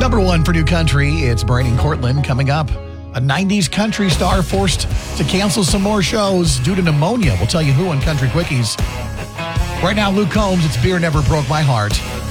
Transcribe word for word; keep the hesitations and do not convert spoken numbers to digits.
Number one for New Country, it's Brandon Cortland coming up. A nineties country star forced to cancel some more shows due to pneumonia. We'll tell you who on Country Quickies. Right now, Luke Combs, it's Beer Never Broke My Heart.